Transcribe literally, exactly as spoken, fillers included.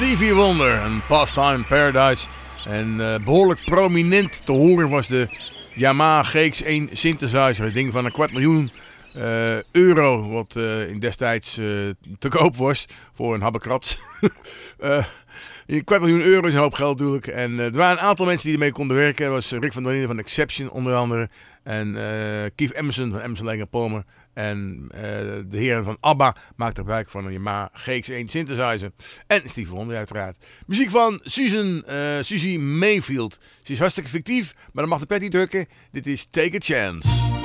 Stevie Wonder en Pastime Paradise. En uh, behoorlijk prominent te horen was de Yamaha G X één synthesizer. Een ding van een kwart miljoen uh, euro. Wat uh, in destijds uh, te koop was voor een habbekrats. uh, een kwart miljoen euro is een hoop geld natuurlijk. En uh, er waren een aantal mensen die ermee konden werken. Dat was Rick van der Linden van Exception onder andere. En uh, Keith Emerson van Emerson, Lake en Palmer. En uh, de heren van ABBA maakten gebruik van een Yamaha G X één synthesizer. En Stevie Wonder uiteraard. Muziek van Susan, uh, Susie Mayfield. Ze is hartstikke fictief, maar dat mag de pet niet drukken. Dit is Take a Chance.